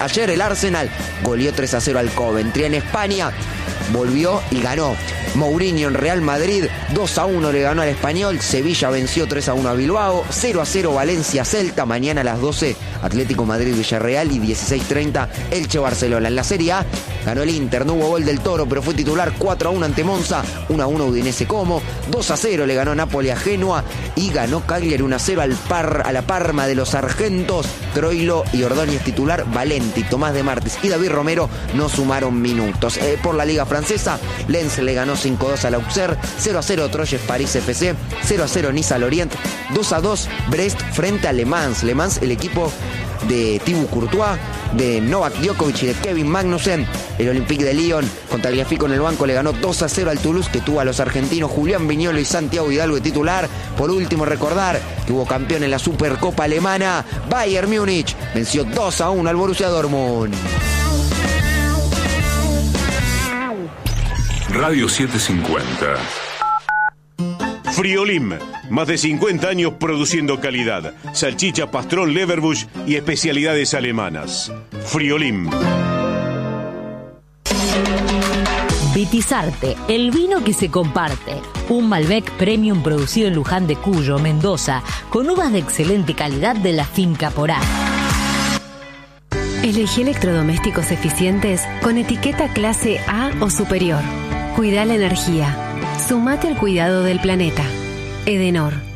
Ayer el Arsenal goleó 3-0 al Coventry. En España volvió y ganó Mourinho en Real Madrid. 2-1 le ganó al Español. Sevilla venció 3-1 a Bilbao. 0-0 Valencia-Celta. Mañana a las 12 Atlético Madrid-Villarreal y 16:30 Elche-Barcelona. En la Serie A ganó el Inter. No hubo gol del Toro, pero fue titular. 4-1 ante Monza. 1-1 Udinese-Como. 2-0 le ganó Napoli a Genoa. Y ganó Cagliari 1-0 a la Parma de los Argentos. Troilo y Ordóñez titular. Valenti, Tomás de Martins y David Romero no sumaron minutos. Por la Liga Francesa, Lens le ganó 5-2 al Auxerre. 0-0 Troyes París FC. 0-0 Nice al Orient. 2-2 Brest frente a Le Mans. Le Mans, el equipo de Thibaut Courtois, de Novak Djokovic y de Kevin Magnussen. El Olympique de Lyon con Tagliafico en el banco le ganó 2-0 al Toulouse, que tuvo a los argentinos Julián Viñolo y Santiago Hidalgo de titular. Por último, recordar que hubo campeón en la Supercopa Alemana. Bayern Múnich venció 2-1 al Borussia Dortmund. Radio 750. Friolim, más de 50 años produciendo calidad, salchicha, pastrón, leverbush y especialidades alemanas. Friolim. Vitizarte, el vino que se comparte. Un Malbec Premium producido en Luján de Cuyo, Mendoza, con uvas de excelente calidad de la finca Porá. Elegí electrodomésticos eficientes con etiqueta clase A o superior. Cuida la energía. Sumate al cuidado del planeta. Edenor.